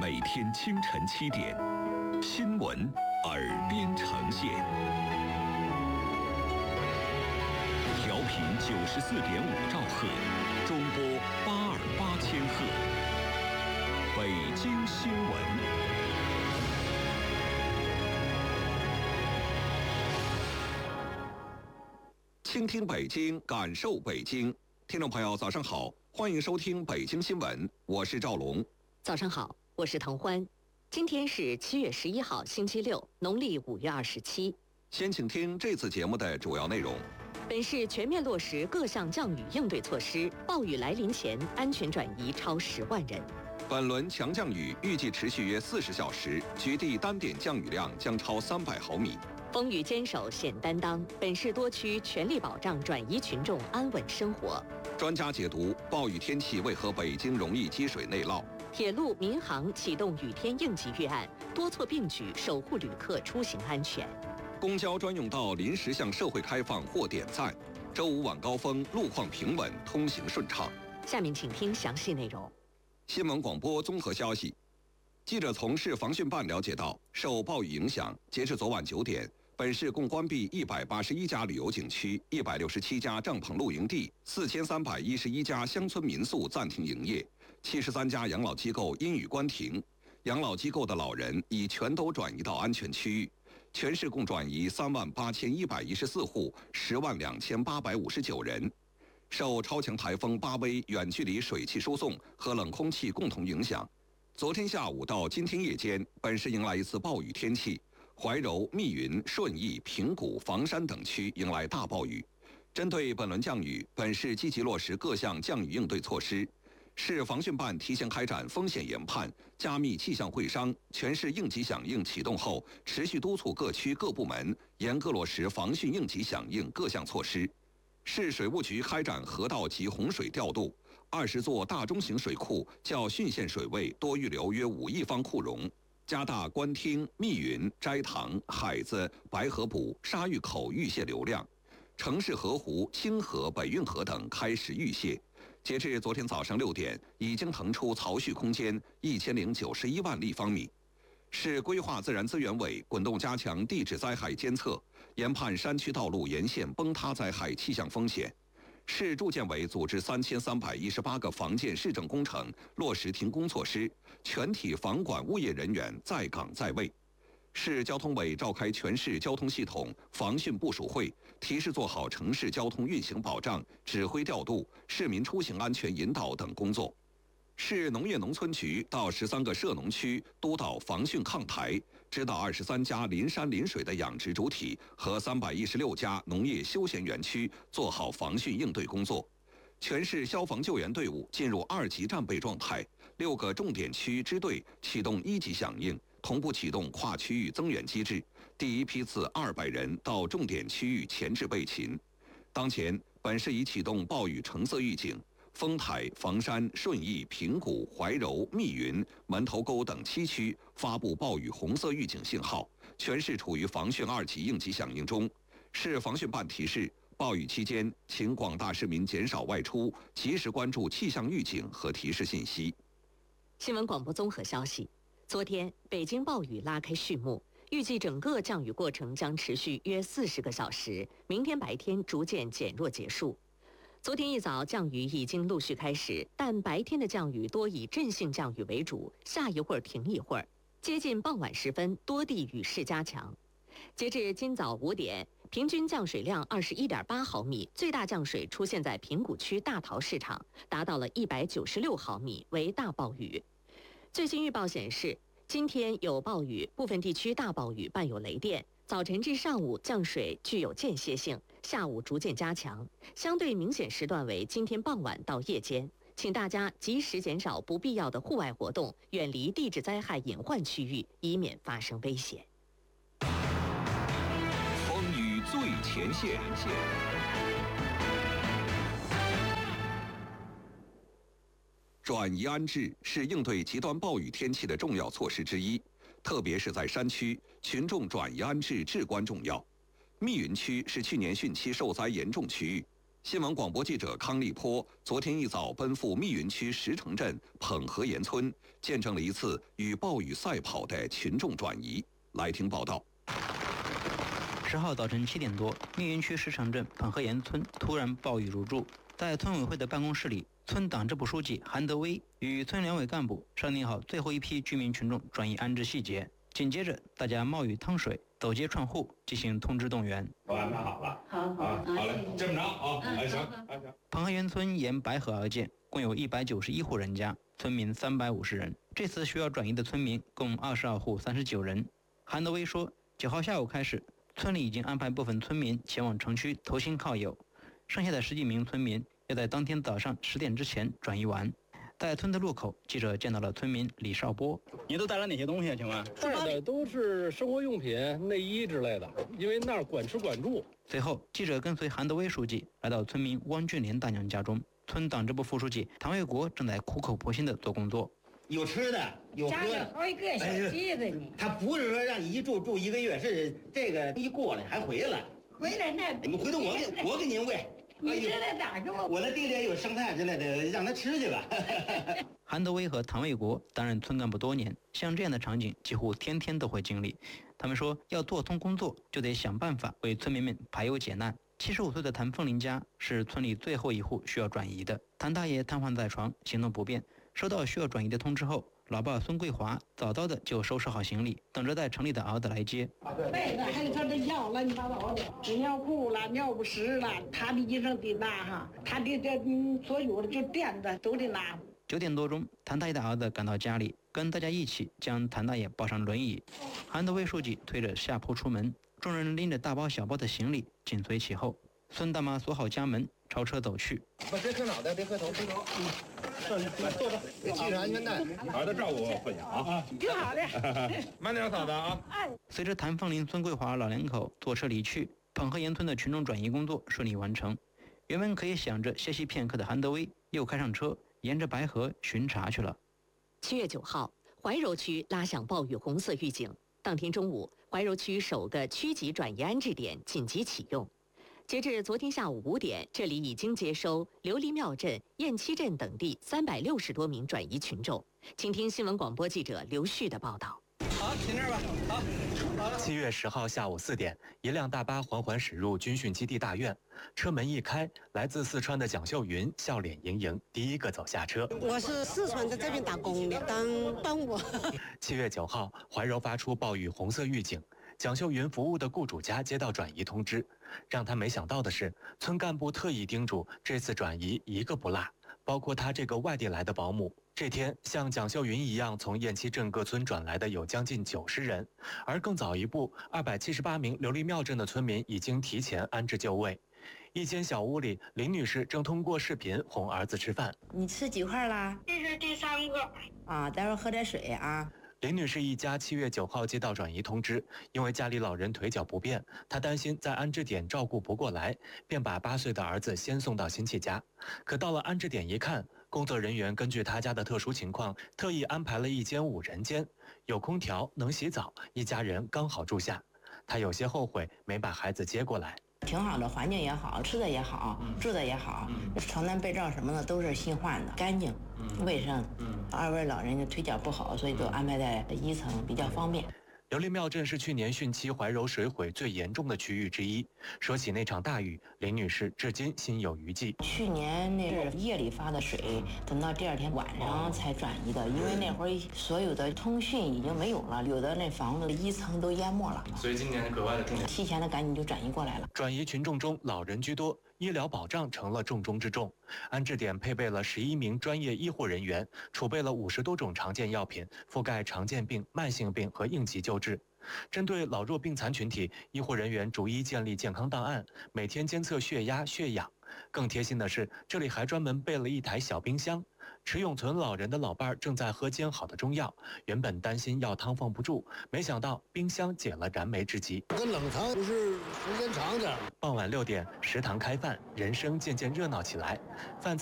每天清晨7点，新闻耳边呈现。调频94.5兆赫，中波828千赫。北京新闻。倾听北京，感受北京。听众朋友，早上好，欢迎收听北京新闻，我是赵龙。 早上好，我是滕欢。今天是7月11号，星期六，农历5月27。 先请听这次节目的主要内容。 本市全面落实各项降雨应对措施，暴雨来临前安全转移超10万人。 本轮强降雨预计持续约40小时，局地单点降雨量将超300毫米。 风雨坚守显担当，本市多区全力保障转移群众安稳生活。 专家解读暴雨天气为何北京容易积水内涝。 铁路、民航启动雨天应急预案，多措并举守护旅客出行安全。 公交专用道临时向社会开放获点赞。周五晚高峰路况平稳，通行顺畅。 下面请听详细内容。 新闻广播综合消息，记者从市防汛办了解到，受暴雨影响，截至昨晚9点，本市共关闭181家旅游景区、167家帐篷露营地、4311家乡村民宿暂停营业，73家养老机构因雨关停。养老机构的老人已全都转移到安全区域。全市共转移38114户，102859人。受超强台风巴威远距离水汽输送和冷空气共同影响，昨天下午到今天夜间，本市迎来一次暴雨天气。怀柔、密云、顺义、平谷、房山等区迎来大暴雨。针对本轮降雨，本市积极落实各项降雨应对措施。市防汛办提前开展风险研判，加密气象会商，全市应急响应启动后，持续督促各区各部门严格落实防汛应急响应各项措施。市水务局开展河道及洪水调度，20座大中型水库较汛县水位多预留约5亿方库容，加大官厅、密云、斋堂、海子、白河堡、沙峪口预泄流量。城市河湖、清河、北运河等开始预泄。截至昨天早上6点，已经腾出槽蓄空间1091万立方米。市规划自然资源委滚动加强地质灾害监测，研判山区道路沿线崩塌灾害气象风险。市住建委组织3318个房建市政工程落实停工措施，全体房管物业人员在岗在位。市交通委召开全市交通系统防汛部署会，提示做好城市交通运行保障、指挥调度、市民出行安全引导等工作。市农业农村局到13个涉农区督导防汛抗台，指导23家临山临水的养殖主体和316家农业休闲园区做好防汛应对工作。全市消防救援队伍进入2级战备状态，6个重点区域支队启动1级响应，同步启动跨区域增援机制，第一批次200人到重点区域前置备勤。当前，本市已启动暴雨橙色预警。丰台、房山、顺义、平谷、怀柔、密云、门头沟等7区发布暴雨红色预警信号，全市处于防汛2级应急响应中。市防汛办提示，暴雨期间，请广大市民减少外出，及时关注气象预警和提示信息。 新闻广播综合消息：昨天，北京暴雨拉开序幕，预计整个降雨过程将持续约40个小时，明天白天逐渐减弱结束。昨天一早，降雨已经陆续开始，但白天的降雨多以阵性降雨为主，下一会儿停一会儿。接近傍晚时分，多地雨势加强。截至今早5点，平均降水量21.8毫米，最大降水出现在平谷区大桃市场，达到了196毫米，为大暴雨。最新预报显示，今天有暴雨，部分地区大暴雨伴有雷电。早晨至上午降水具有间歇性，下午逐渐加强，相对明显时段为今天傍晚到夜间。请大家及时减少不必要的户外活动，远离地质灾害隐患区域，以免发生危险。 风雨最前线。转移安置是应对极端暴雨天气的重要措施之一，特别是在山区，群众转移安置至关重要。密云区是去年汛期受灾严重区域， 新闻广播记者康立波昨天一早奔赴密云区石城镇捧河沿村，见证了一次与暴雨赛跑的群众转移。来听报道。 10号早晨7点多，密云区石城镇捧河沿村突然暴雨如注，在村委会的办公室里，村党支部书记韩德威与村两委干部商定好最后一批居民群众转移安置细节。紧接着，大家冒雨趟水，走街串户进行通知动员。 都安排好了。好嘞，这么着啊，行。 捧河沿村沿白河而建，共有191户人家，村民350人。这次需要转移的村民共22户39人。韩德威说，9号下午开始，村里已经安排部分村民前往城区投亲靠友，剩下的10几名村民要在当天早上10点之前转移完。在村的路口，记者见到了村民李少波。 你都带了哪些东西啊？请问？ 带的都是生活用品、内衣之类的，因为那儿管吃管住。 随后，记者跟随韩德威书记来到村民汪俊莲大娘家中，村党支部副书记唐卫国正在苦口婆心地做工作。 有吃的，有喝的， 家里好几个小鸡子呢。 他不是说让你一住1个月，是这个一过来还回来。 回来那你们回头我给您喂。 你知道咋给我？ 我的地里也有生菜之类的，让他吃去吧。 韩德威和唐卫国担任村干部多年，像这样的场景几乎天天都会经历。他们说，要做通工作，就得想办法为村民们排忧解难。75岁的谭凤林家是村里最后一户需要转移的。谭大爷瘫痪在床，行动不便。收到需要转移的通知后，老伴孙桂华早早的就收拾好行李，等着在城里的儿子来接。 被子还有他的药乱七八糟的，纸尿裤了、尿不湿了，他的医生得拿哈，他的所有的就垫子都得拿。 9点多钟，谭大爷的儿子赶到家里，跟大家一起将谭大爷抱上轮椅。韩德威书记推着下坡出门，众人拎着大包小包的行李紧随其后。孙大妈锁好家门，朝车走去。 别磕脑袋，别磕头，坐着，别系上安全带。 儿子照顾分享啊。 挺好的。 慢点，嫂子啊。 随着谭凤林、孙桂华老两口坐车离去，捧河沿村的群众转移工作顺利完成。原本可以想着歇息片刻的韩德威，又开上车，沿着白河巡查去了。 7月9号，怀柔区拉响暴雨红色预警。当天中午，怀柔区首个区级转移安置点紧急启用。截至昨天下午5点，这里已经接收琉璃庙镇、雁栖镇等地360多名转移群众。请听新闻广播记者刘旭的报道。 好，停这儿吧。好。 7月10号下午4点，一辆大巴缓缓驶入军训基地大院，车门一开，来自四川的蒋秀云笑脸盈盈，第一个走下车。 我是四川在这边打工的，当帮我。 7月9号，怀柔发出暴雨红色预警。蒋秀云服务的雇主家接到转移通知，让他没想到的是，村干部特意叮嘱这次转移一个不落，包括他这个外地来的保姆。这天，像蒋秀云一样从雁栖镇各村转来的有将近90人，而更早一步，278名琉璃庙镇的村民已经提前安置就位。一间小屋里，林女士正通过视频哄儿子吃饭。 你吃几块啦？ 这是第3个。 啊，待会儿喝点水啊。 林女士一家7月9号接到转移通知，因为家里老人腿脚不便，她担心在安置点照顾不过来，便把8岁的儿子先送到亲戚家。可到了安置点一看，工作人员根据他家的特殊情况，特意安排了一间5人间，有空调，能洗澡，一家人刚好住下。她有些后悔没把孩子接过来。 挺好的，环境也好，吃的也好，住的也好，床单被罩什么的都是新换的，干净、卫生。2位老人家腿脚不好，所以都安排在1层，比较方便。 琉璃庙镇是去年汛期怀柔水毁最严重的区域之一。说起那场大雨，林女士至今心有余悸。 去年那是夜里发的水，等到第2天晚上才转移的，因为那会儿所有的通讯已经没有了，有的那房子1层都淹没了。 所以今年格外的重点， 提前的赶紧就转移过来了。 转移群众中老人居多，医疗保障成了重中之重。安置点配备了11名专业医护人员，储备了50多种常见药品，覆盖常见病、慢性病和应急救治。针对老弱病残群体，医护人员逐一建立健康档案，每天监测血压、血氧。更贴心的是，这里还专门备了一台小冰箱。池永存老人的老伴儿正在喝煎好的中药，原本担心药汤放不住，没想到冰箱解了燃眉之急。 跟冷藏不是时间长点。 傍晚6点，食堂开饭，人声渐渐热闹起来。饭